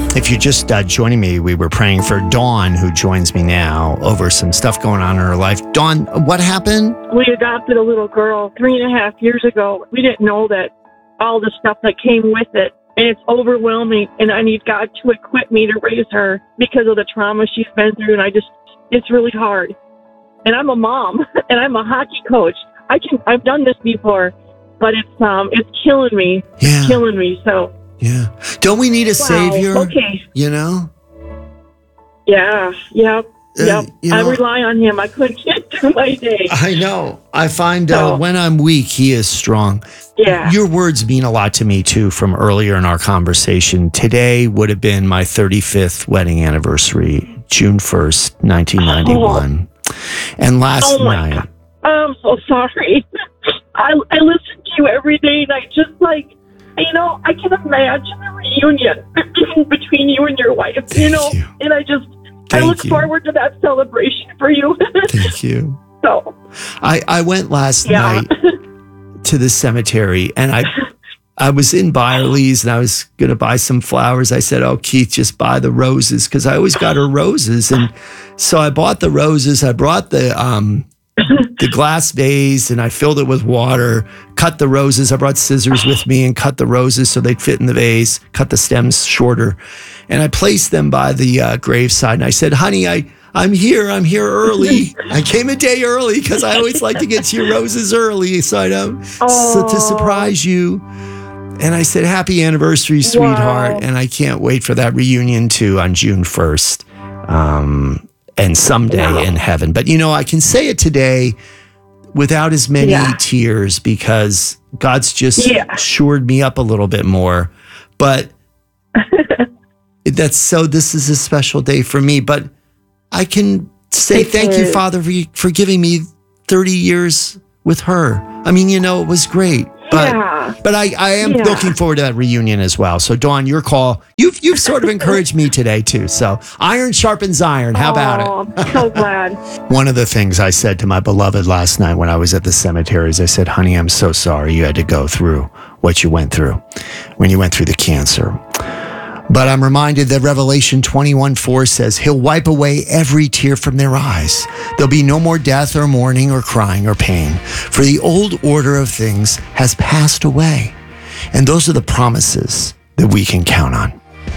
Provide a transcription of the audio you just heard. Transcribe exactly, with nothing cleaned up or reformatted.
If you're just uh, joining me, we were praying for Dawn, who joins me now, over some stuff going on in her life. Dawn, what happened? We adopted a little girl three and a half years ago. We didn't know that all the stuff that came with it. And it's overwhelming. And I need God to equip me to raise her because of the trauma she's been through. And I just, it's really hard. And I'm a mom and I'm a hockey coach. I can, I've done this before, but it's, um, it's killing me. Yeah. It's killing me. So. Yeah. Don't we need a Wow. savior? Okay. You know? Yeah. Yep. Uh, Yep. you I know- rely on him. I couldn't get through my day. I know. I find uh, So- when I'm weak, he is strong. Yeah. Your words mean a lot to me, too, from earlier in our conversation. Today would have been my thirty-fifth wedding anniversary, June first, nineteen ninety-one. And last Oh, my night, I'm so sorry. I, I listen to you every day, and I just like, you know, I can imagine a reunion between you and your wife, you Thank know, you. and I just, I Thank look you. forward to that celebration for you. Thank you. So, I, I went last yeah. night to the cemetery, and I I was in Byerly's, and I was going to buy some flowers. I said, oh, Keith, just buy the roses, because I always got her roses. And so I bought the roses. I brought the um, the glass vase, and I filled it with water, cut the roses. I brought scissors with me and cut the roses so they'd fit in the vase, cut the stems shorter. And I placed them by the uh, graveside. And I said, honey, I, I'm here. I'm here early. I came a day early because I always like to get to your roses early so I don't, so to surprise you. And I said, happy anniversary, sweetheart. Wow. And I can't wait for that reunion too on June first. Um, and someday Wow. in heaven. But, you know, I can say it today without as many Yeah. tears because God's just Yeah. shored me up a little bit more. But that's so, this is a special day for me. But I can say It thank you, is. Father, for, for giving me thirty years with her. I mean, you know, it was great. But Yeah. but I, I am Yeah. looking forward to that reunion as well. So, Dawn, your call, you've you've sort of encouraged me today, too. So iron sharpens iron. How about it? Oh, I'm so glad. One of the things I said to my beloved last night when I was at the cemetery is I said, honey, I'm so sorry you had to go through what you went through when you went through the cancer. But I'm reminded that Revelation twenty-one four says he'll wipe away every tear from their eyes. There'll be no more death or mourning or crying or pain, for the old order of things has passed away. And those are the promises that we can count on.